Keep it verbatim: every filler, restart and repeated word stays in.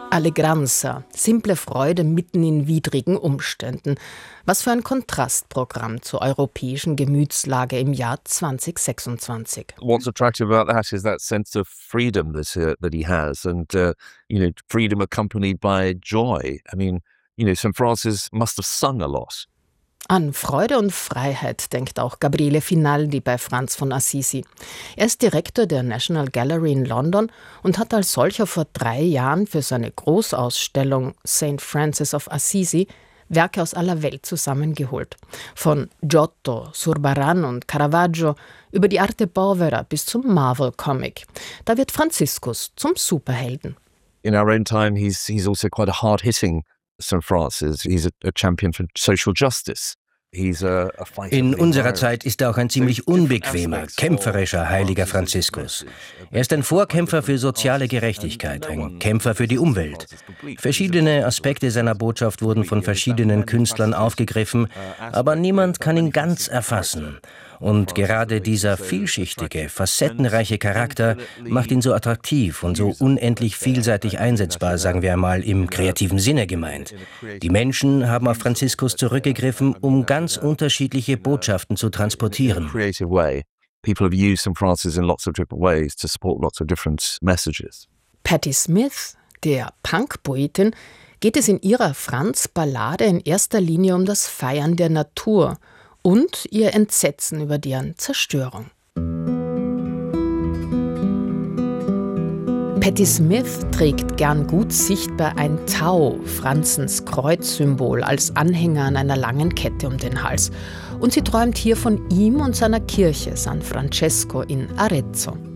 Allegranza, simple Freude mitten in widrigen Umständen. Was für ein Kontrastprogramm zur europäischen Gemütslage im Jahr zwanzig sechsundzwanzig. What's attractive about that is that sense of freedom that, uh, that he has, and uh, you know, freedom accompanied by joy. I mean, you know, Saint Francis must have sung a lot. An Freude und Freiheit denkt auch Gabriele Finaldi bei Franz von Assisi. Er ist Direktor der National Gallery in London und hat als solcher vor drei Jahren für seine Großausstellung Saint Francis of Assisi Werke aus aller Welt zusammengeholt. Von Giotto, Zurbarán und Caravaggio über die Arte Povera bis zum Marvel-Comic. Da wird Franziskus zum Superhelden. In our own time, he's he's also quite a hard-hitting Saint Francis. He's a, a champion for social justice. He's a, a fighter. In unserer Zeit ist er auch ein ziemlich unbequemer, kämpferischer heiliger Franziskus. Er ist ein Vorkämpfer für soziale Gerechtigkeit, ein Kämpfer für die Umwelt. Verschiedene Aspekte seiner Botschaft wurden von verschiedenen Künstlern aufgegriffen, aber niemand kann ihn ganz erfassen. Und gerade dieser vielschichtige, facettenreiche Charakter macht ihn so attraktiv und so unendlich vielseitig einsetzbar, sagen wir einmal im kreativen Sinne gemeint. Die Menschen haben auf Franziskus zurückgegriffen, um ganz unterschiedliche Botschaften zu transportieren. People have used Saint Francis in lots of different ways to support lots of different messages. Patti Smith, der Punk-Poetin, geht es in ihrer Franz-Ballade in erster Linie um das Feiern der Natur und ihr Entsetzen über deren Zerstörung. Patti Smith trägt gern gut sichtbar ein Tau, Franzens Kreuzsymbol, als Anhänger an einer langen Kette um den Hals. Und sie träumt hier von ihm und seiner Kirche San Francesco in Arezzo.